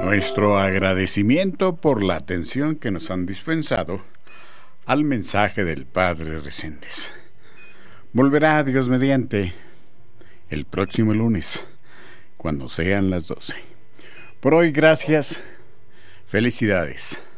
Nuestro agradecimiento por la atención que nos han dispensado al mensaje del Padre Reséndez. Volverá Dios mediante el próximo lunes, cuando sean las 12. Por hoy, gracias. Felicidades.